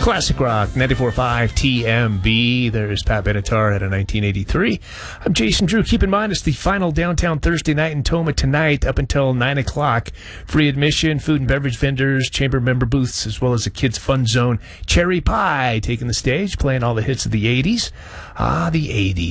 Classic Rock, 94.5 TMB. There's Pat Benatar at a 1983. I'm Jason Drew. Keep in mind, it's the final Downtown Thursday night in Toma tonight up until 9 o'clock. Free admission, food and beverage vendors, chamber member booths, as well as a kids' fun zone. Cherry Pie taking the stage, playing all the hits of the 80s. The 80s.